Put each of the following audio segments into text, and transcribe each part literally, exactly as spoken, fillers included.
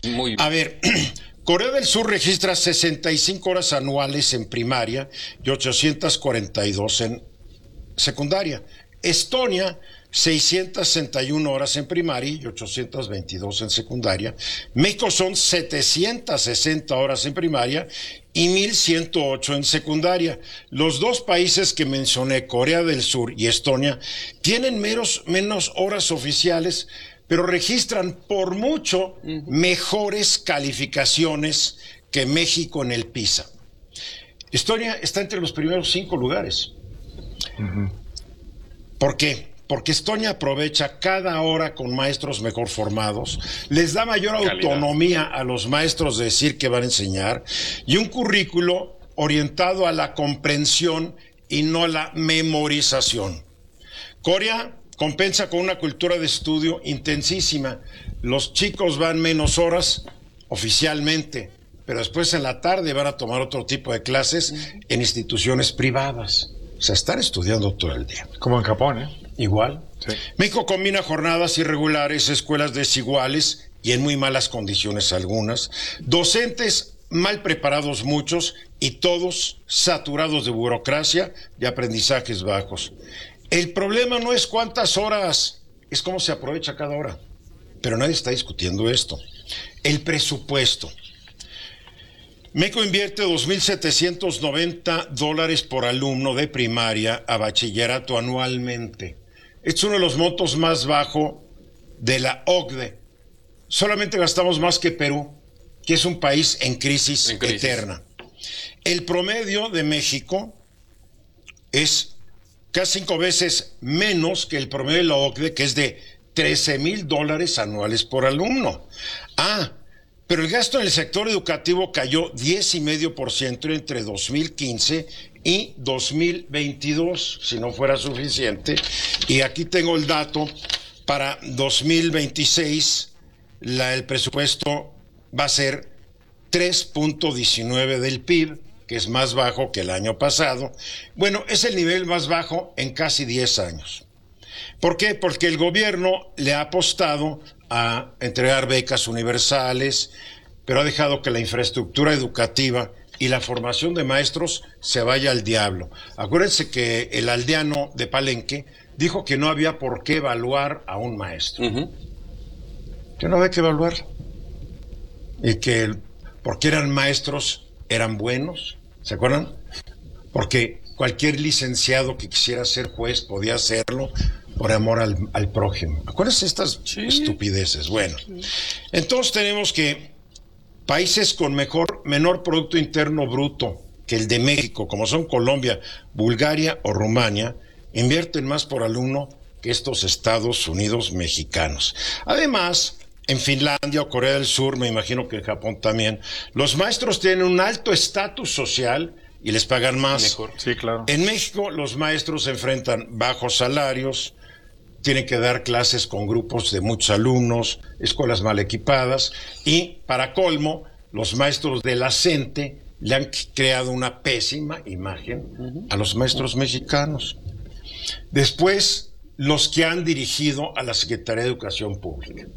Muy bien. A ver, Corea del Sur registra sesenta y cinco horas anuales en primaria y ochocientas cuarenta y dos en secundaria. Estonia, seiscientas sesenta y una horas en primaria y ochocientas veintidós en secundaria. México son setecientas sesenta horas en primaria y mil ciento ocho en secundaria. Los dos países que mencioné, Corea del Sur y Estonia, tienen menos, menos horas oficiales, pero registran por mucho mejores calificaciones que México en el PISA. Estonia está entre los primeros cinco lugares. Uh-huh. ¿Por qué? Porque Estonia aprovecha cada hora con maestros mejor formados, les da mayor Calidad. autonomía a los maestros de decir qué van a enseñar y un currículo orientado a la comprensión y no a la memorización. Corea compensa con una cultura de estudio intensísima. Los chicos van menos horas oficialmente, pero después en la tarde van a tomar otro tipo de clases en instituciones privadas. O sea, están estudiando todo el día. Como en Japón, ¿eh? Igual. Sí. México combina jornadas irregulares, escuelas desiguales y en muy malas condiciones algunas, docentes mal preparados muchos y todos saturados de burocracia y aprendizajes bajos. El problema no es cuántas horas, es cómo se aprovecha cada hora. Pero nadie está discutiendo esto. El presupuesto. México invierte dos mil setecientos noventa dólares por alumno de primaria a bachillerato anualmente. Es uno de los montos más bajos de la O C D E. Solamente gastamos más que Perú, que es un país en crisis, en crisis eterna. El promedio de México es casi cinco veces menos que el promedio de la O C D E, que es de trece mil dólares anuales por alumno. Ah, pero el gasto en el sector educativo cayó diez coma cinco por ciento entre dos mil quince y dos mil veintidós, si no fuera suficiente. Y aquí tengo el dato, para dos mil veintiséis la, el presupuesto va a ser tres punto diecinueve del P I B, que es más bajo que el año pasado. Bueno, es el nivel más bajo en casi diez años. ¿Por qué? Porque el gobierno le ha apostado a entregar becas universales, pero ha dejado que la infraestructura educativa y la formación de maestros se vaya al diablo. Acuérdense que el aldeano de Palenque dijo que no había por qué evaluar a un maestro. Uh-huh. Que no había que evaluar. Y que porque eran maestros eran buenos, ¿se acuerdan? Porque cualquier licenciado que quisiera ser juez podía hacerlo por amor al, al prójimo. Acuérdense estas sí. estupideces. Bueno, entonces tenemos que países con mejor, menor Producto Interno Bruto que el de México, como son Colombia, Bulgaria o Rumania, invierten más por alumno que estos Estados Unidos mexicanos. Además, en Finlandia o Corea del Sur, me imagino que en Japón también, los maestros tienen un alto estatus social y les pagan más. Mejor. Sí, claro. En México, los maestros se enfrentan bajos salarios, tienen que dar clases con grupos de muchos alumnos, escuelas mal equipadas, y para colmo, los maestros de la CENTE le han creado una pésima imagen a los maestros mexicanos. Después, los que han dirigido a la Secretaría de Educación Pública.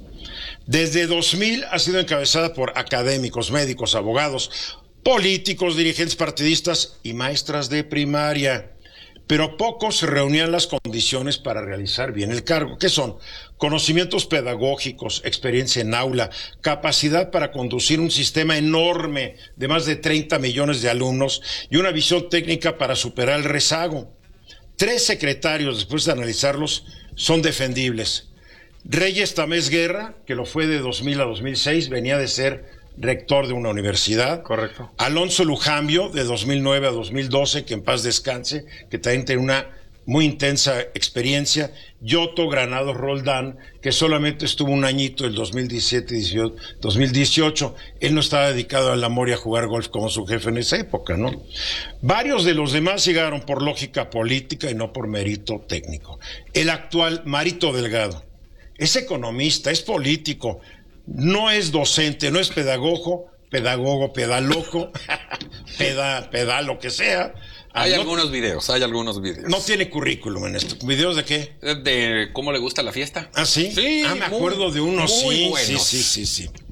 Desde dos mil ha sido encabezada por académicos, médicos, abogados, políticos, dirigentes partidistas y maestras de primaria. Pero pocos reunían las condiciones para realizar bien el cargo. ¿Qué son? Conocimientos pedagógicos, experiencia en aula, capacidad para conducir un sistema enorme de más de treinta millones de alumnos y una visión técnica para superar el rezago. Tres secretarios, después de analizarlos, son defendibles. Reyes Tamés Guerra, que lo fue de dos mil a dos mil seis, venía de ser rector de una universidad. Correcto. Alonso Lujambio, de dos mil nueve a dos mil doce, que en paz descanse, que también tiene una muy intensa experiencia. Yoto Granados Roldán, que solamente estuvo un añito, el dos mil diecisiete y dos mil dieciocho. Él no estaba dedicado al amor y a jugar golf como su jefe en esa época, ¿no? Varios de los demás llegaron por lógica política y no por mérito técnico. El actual Marito Delgado es economista, es político, no es docente, no es pedagogo, pedagogo, pedaloco, peda, peda, lo que sea. Hay no, algunos videos, hay algunos videos. No tiene currículum en esto. ¿Videos de qué? De cómo le gusta la fiesta. ¿Ah, sí? Sí. Ah, me acuerdo muy, de uno, muy sí, buenos. sí, sí, sí, sí.